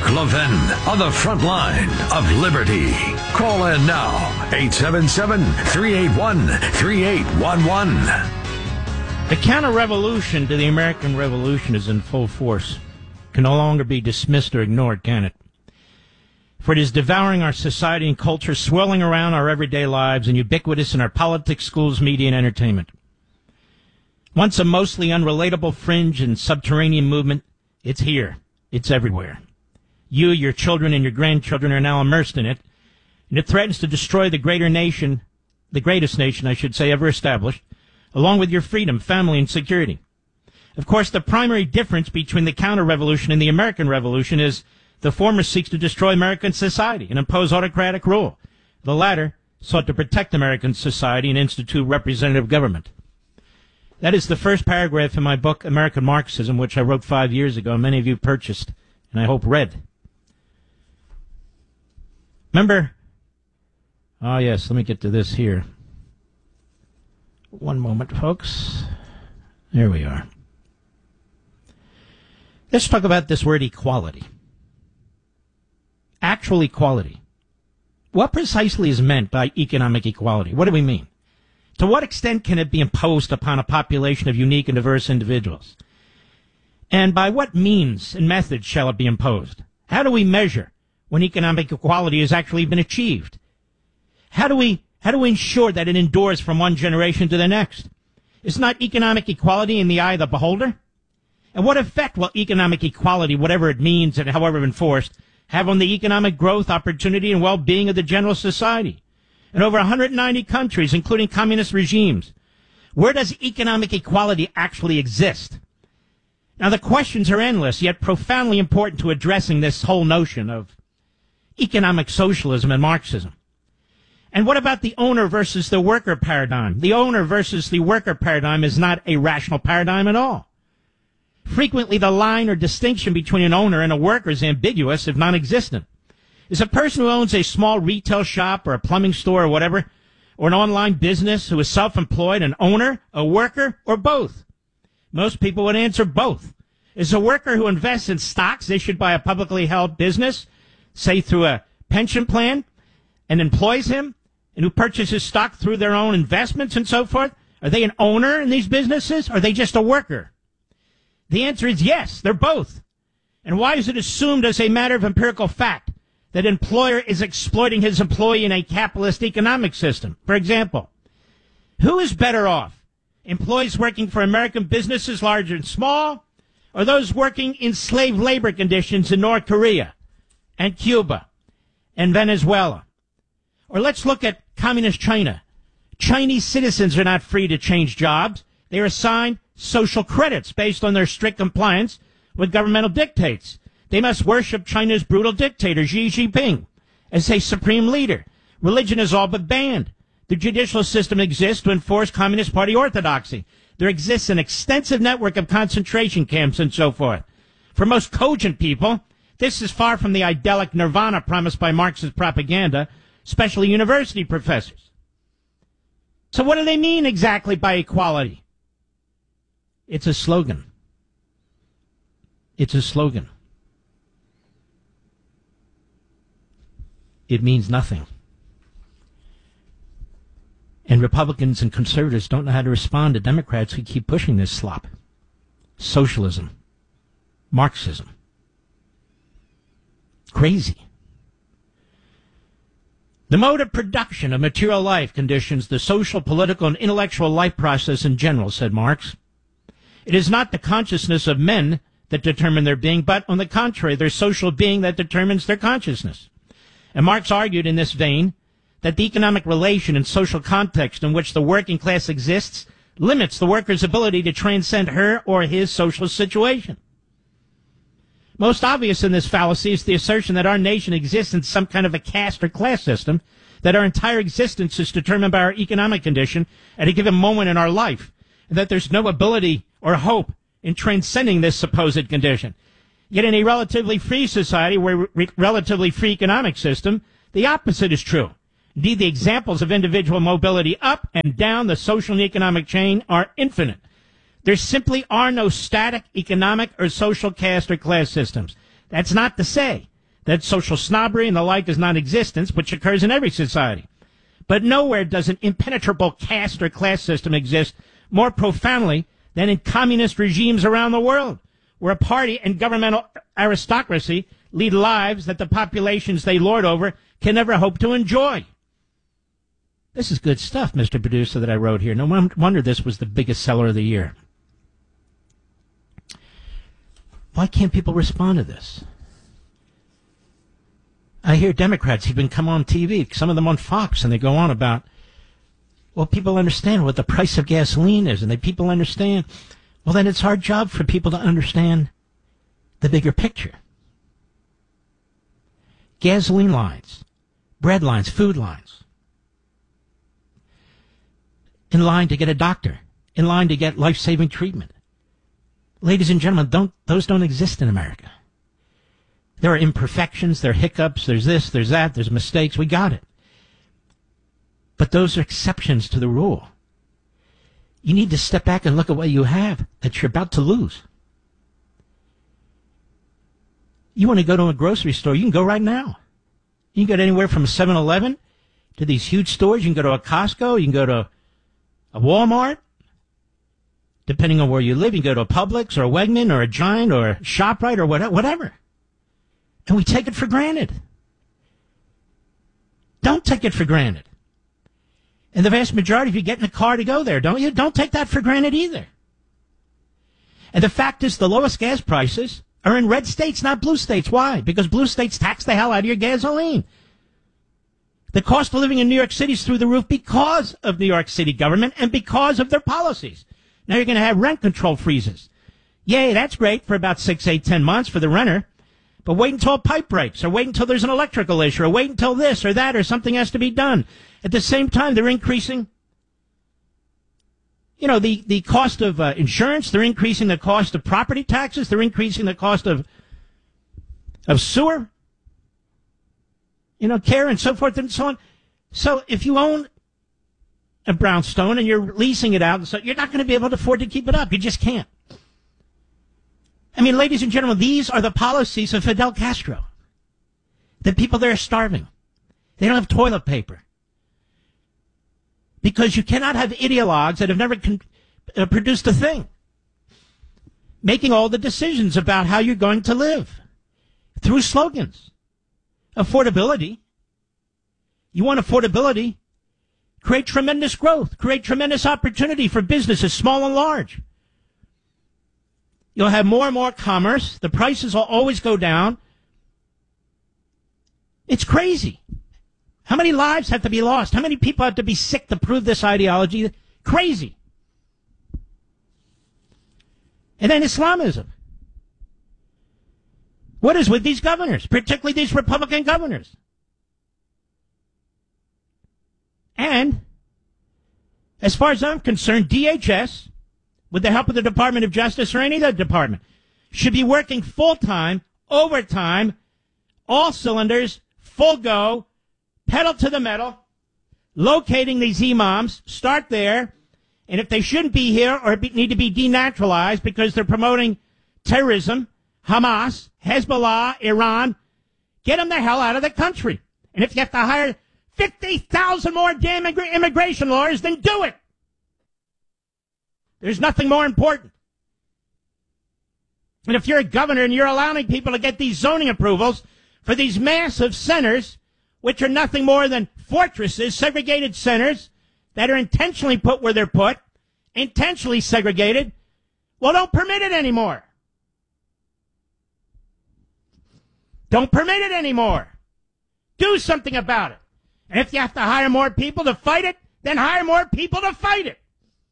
Levin on the front line of liberty. Call in now, 877-381-3811. The counter-revolution to the American Revolution is in full force. Can no longer be dismissed or ignored, can it? For it is devouring our society and culture, swirling around our everyday lives, and ubiquitous in our politics, schools, media, and entertainment. Once a mostly unrelatable fringe and subterranean movement, it's here. It's everywhere. You, your children, and your grandchildren are now immersed in it, and it threatens to destroy the greatest nation, ever established, along with your freedom, family, and security. Of course, the primary difference between the counter-revolution and the American Revolution is the former seeks to destroy American society and impose autocratic rule. The latter sought to protect American society and institute representative government. That is the first paragraph in my book, American Marxism, which I wrote 5 years ago. Many of you purchased, and I hope read. Remember? Oh, yes, let me get to this here. One moment, folks. There we are. Let's talk about this word equality. Actual equality. What precisely is meant by economic equality? What do we mean? To what extent can it be imposed upon a population of unique and diverse individuals? And by what means and methods shall it be imposed? How do we measure when economic equality has actually been achieved? How do we ensure that it endures from one generation to the next? Is not economic equality in the eye of the beholder? And what effect will economic equality, whatever it means and however enforced, have on the economic growth, opportunity, and well-being of the general society? In over 190 countries, including communist regimes, where does economic equality actually exist? Now, the questions are endless, yet profoundly important to addressing this whole notion of economic socialism and Marxism. And what about the owner versus the worker paradigm? The owner versus the worker paradigm is not a rational paradigm at all. Frequently, the line or distinction between an owner and a worker is ambiguous, if non-existent. Is a person who owns a small retail shop or a plumbing store or whatever, or an online business who is self-employed an owner, a worker, or both? Most people would answer both. Is a worker who invests in stocks issued by a publicly held business, say through a pension plan, and employs him, and who purchases stock through their own investments and so forth, are they an owner in these businesses, or are they just a worker? The answer is yes, they're both. And why is it assumed as a matter of empirical fact that an employer is exploiting his employee in a capitalist economic system? For example, who is better off? Employees working for American businesses, large and small, or those working in slave labor conditions in North Korea and Cuba and Venezuela? Or let's look at communist China. Chinese citizens are not free to change jobs. They are assigned social credits based on their strict compliance with governmental dictates. They must worship China's brutal dictator, Xi Jinping, as a supreme leader. Religion is all but banned. The judicial system exists to enforce Communist Party orthodoxy. There exists an extensive network of concentration camps and so forth. For most cogent people, this is far from the idyllic nirvana promised by Marxist propaganda, especially university professors. So what do they mean exactly by equality? It's a slogan. It's a slogan. It means nothing. And Republicans and conservatives don't know how to respond to Democrats who keep pushing this slop. Socialism. Marxism. Crazy. The mode of production of material life conditions the social, political, and intellectual life process in general, said Marx. It is not the consciousness of men that determine their being, but, on the contrary, their social being that determines their consciousness. And Marx argued in this vein that the economic relation and social context in which the working class exists limits the worker's ability to transcend her or his social situation. Most obvious in this fallacy is the assertion that our nation exists in some kind of a caste or class system, that our entire existence is determined by our economic condition at a given moment in our life, and that there's no ability or hope in transcending this supposed condition. Yet in a relatively free society, where relatively free economic system, the opposite is true. Indeed, the examples of individual mobility up and down the social and economic chain are infinite. There simply are no static economic or social caste or class systems. That's not to say that social snobbery and the like is non-existent, which occurs in every society. But nowhere does an impenetrable caste or class system exist more profoundly than in communist regimes around the world, where a party and governmental aristocracy lead lives that the populations they lord over can never hope to enjoy. This is good stuff, Mr. Producer, that I wrote here. No wonder this was the biggest seller of the year. Why can't people respond to this? I hear Democrats even come on TV, some of them on Fox, and they go on about, well, people understand what the price of gasoline is, and people understand. Well, then it's our job for people to understand the bigger picture. Gasoline lines, bread lines, food lines. In line to get a doctor, in line to get life-saving treatment. Ladies and gentlemen, those don't exist in America. There are imperfections, there are hiccups, there's this, there's that, there's mistakes, we got it. But those are exceptions to the rule. You need to step back and look at what you have that you're about to lose. You want to go to a grocery store, you can go right now. You can go anywhere from a 7-Eleven to these huge stores. You can go to a Costco, you can go to a Walmart. Depending on where you live, you can go to a Publix or a Wegman or a Giant or a ShopRite or whatever. And we take it for granted. Don't take it for granted. And the vast majority of you get in a car to go there, don't you? Don't take that for granted either. And the fact is the lowest gas prices are in red states, not blue states. Why? Because blue states tax the hell out of your gasoline. The cost of living in New York City is through the roof because of New York City government and because of their policies. Now you're going to have rent control freezes. Yay, that's great for about 6, 8, 10 months for the renter. But wait until a pipe breaks, or wait until there's an electrical issue, or wait until this or that, or something has to be done. At the same time, they're increasing, the cost of insurance. They're increasing the cost of property taxes. They're increasing the cost of sewer, care and so forth and so on. So if you own a brownstone and you're leasing it out, so you're not going to be able to afford to keep it up. You just can't. I mean, ladies and gentlemen, these are the policies of Fidel Castro. The people there are starving. They don't have toilet paper. Because you cannot have ideologues that have never produced a thing making all the decisions about how you're going to live through slogans. Affordability. You want affordability? Create tremendous growth. Create tremendous opportunity for businesses, small and large. You'll have more and more commerce. The prices will always go down. It's crazy. How many lives have to be lost? How many people have to be sick to prove this ideology? Crazy. And then Islamism. What is with these governors, particularly these Republican governors? And as far as I'm concerned, DHS, with the help of the Department of Justice or any other department, should be working full-time, overtime, all cylinders, full go, pedal to the metal, locating these imams, start there, and if they shouldn't be here or need to be denaturalized because they're promoting terrorism, Hamas, Hezbollah, Iran, get them the hell out of the country. And if you have to hire 50,000 more damn immigration lawyers, then do it. There's nothing more important. And if you're a governor and you're allowing people to get these zoning approvals for these massive centers, which are nothing more than fortresses, segregated centers that are intentionally put where they're put, intentionally segregated, well, don't permit it anymore. Don't permit it anymore. Do something about it. And if you have to hire more people to fight it, then hire more people to fight it.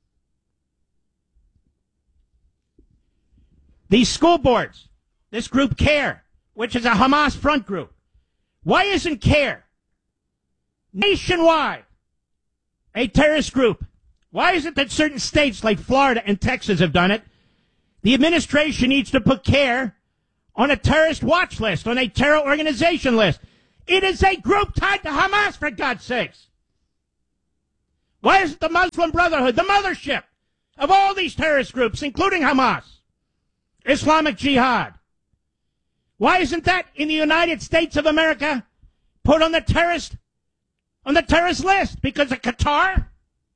These school boards, this group CARE, which is a Hamas front group. Why isn't CARE nationwide a terrorist group? Why is it that certain states like Florida and Texas have done it? The administration needs to put CARE on a terrorist watch list, on a terror organization list. It is a group tied to Hamas, for God's sakes. Why isn't the Muslim Brotherhood the mothership of all these terrorist groups, including Hamas, Islamic Jihad? Why isn't that in the United States of America put on the terrorist list? Because of Qatar?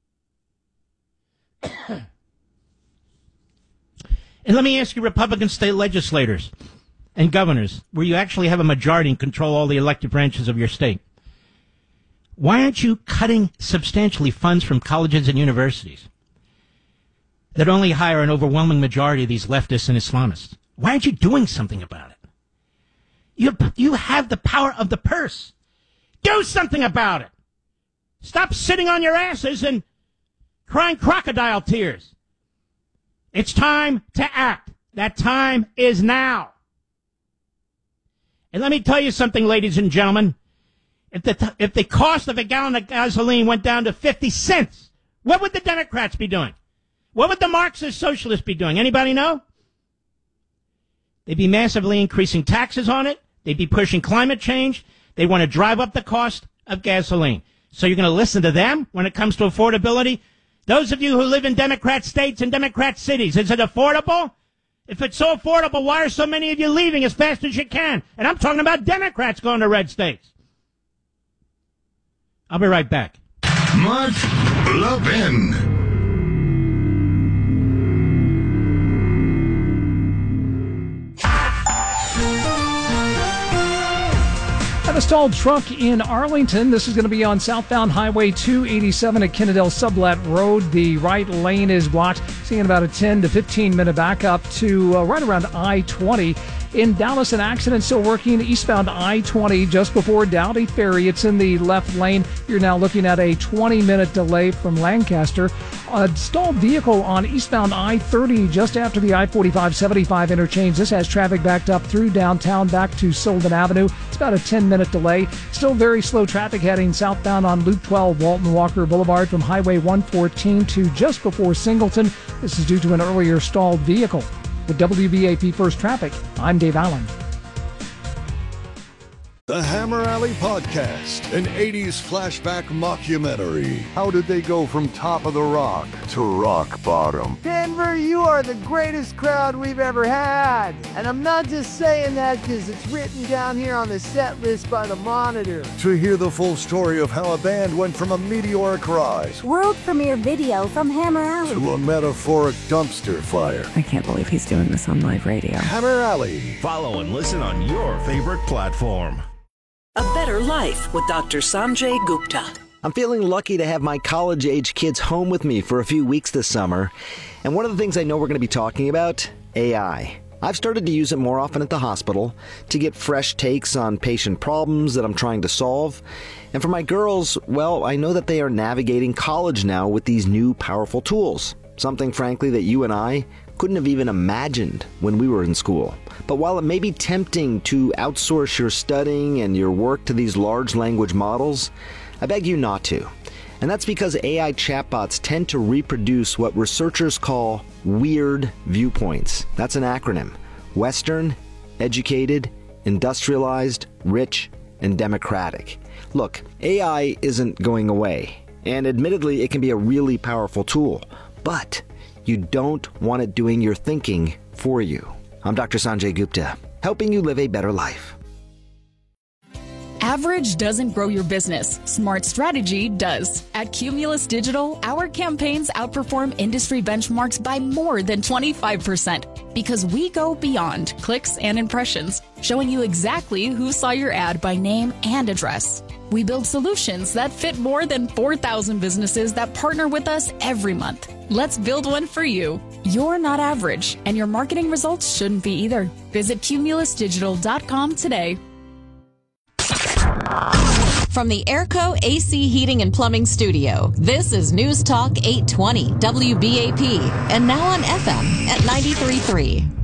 And let me ask you, Republican state legislators and governors, where you actually have a majority and control all the elected branches of your state, why aren't you cutting substantially funds from colleges and universities that only hire an overwhelming majority of these leftists and Islamists? Why aren't you doing something about it? You have the power of the purse. Do something about it. Stop sitting on your asses and crying crocodile tears. It's time to act. That time is now. And let me tell you something, ladies and gentlemen. If the cost of a gallon of gasoline went down to 50 cents, what would the Democrats be doing? What would the Marxist socialists be doing? Anybody know? They'd be massively increasing taxes on it. They'd be pushing climate change. They want to drive up the cost of gasoline. So you're going to listen to them when it comes to affordability? Those of you who live in Democrat states and Democrat cities, is it affordable? If it's so affordable, why are so many of you leaving as fast as you can? And I'm talking about Democrats going to red states. I'll be right back. Mark Levin. A stalled truck in Arlington. This is going to be on southbound Highway 287 at Kennedale Sublet Road. The right lane is blocked. Seeing about a 10 to 15 minute backup to right around I-20. In Dallas, an accident still working eastbound I-20 just before Dowdy Ferry. It's in the left lane. You're now looking at a 20-minute delay from Lancaster. A stalled vehicle on eastbound I-30 just after the I-45-75 interchange. This has traffic backed up through downtown back to Sylvan Avenue. It's about a 10-minute delay. Still very slow traffic heading southbound on Loop 12, Walton Walker Boulevard from Highway 114 to just before Singleton. This is due to an earlier stalled vehicle. With WBAP First Traffic, I'm Dave Allen. The Hammer Alley Podcast, an 80s flashback mockumentary. How did they go from top of the rock to rock bottom? Denver, you are the greatest crowd we've ever had. And I'm not just saying that because it's written down here on the set list by the Monitor. To hear the full story of how a band went from a meteoric rise, world premiere video from Hammer Alley, to a metaphoric dumpster fire. I can't believe he's doing this on live radio. Hammer Alley. Follow and listen on your favorite platform. A Better Life with Dr. Sanjay Gupta. I'm feeling lucky to have my college-age kids home with me for a few weeks this summer. And one of the things I know we're going to be talking about, AI. I've started to use it more often at the hospital to get fresh takes on patient problems that I'm trying to solve. And for my girls, well, I know that they are navigating college now with these new powerful tools. Something, frankly, that you and I couldn't have even imagined when we were in school. But while it may be tempting to outsource your studying and your work to these large language models, I beg you not to. And that's because AI chatbots tend to reproduce what researchers call weird viewpoints. That's an acronym. Western, educated, industrialized, rich, and democratic. Look, AI isn't going away. And admittedly, it can be a really powerful tool. But you don't want it doing your thinking for you. I'm Dr. Sanjay Gupta, helping you live a better life. Average doesn't grow your business. Smart strategy does. At Cumulus Digital, our campaigns outperform industry benchmarks by more than 25% because we go beyond clicks and impressions, showing you exactly who saw your ad by name and address. We build solutions that fit more than 4,000 businesses that partner with us every month. Let's build one for you. You're not average, and your marketing results shouldn't be either. Visit cumulusdigital.com today. From the Airco AC Heating and Plumbing Studio, this is News Talk 820 WBAP, and now on FM at 93.3.